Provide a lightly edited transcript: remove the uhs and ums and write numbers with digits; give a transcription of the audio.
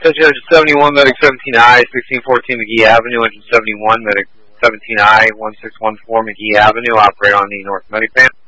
Attention 71, Medic 17I, 1614 McGee Avenue, engine 71, Medic 17I, 1614 McGee Avenue, operate on the North Medic van.